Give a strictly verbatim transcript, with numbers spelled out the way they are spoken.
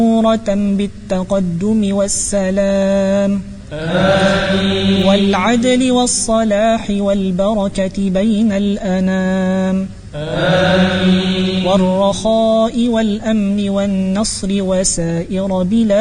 بالتقدم والسلام آمين. والعدل والصلاح والبركة بين الأنام آمين. والرخاء والأمن والنصر وسائر بلاد